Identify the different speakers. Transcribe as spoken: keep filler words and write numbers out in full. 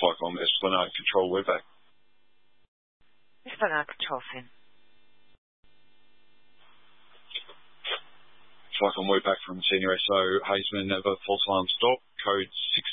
Speaker 1: Flycom Esplanade Control, we're back.
Speaker 2: Esplanade Control, Finn.
Speaker 1: Flycom, we're back from Senior S O Hazeman of a false alarm stop, code six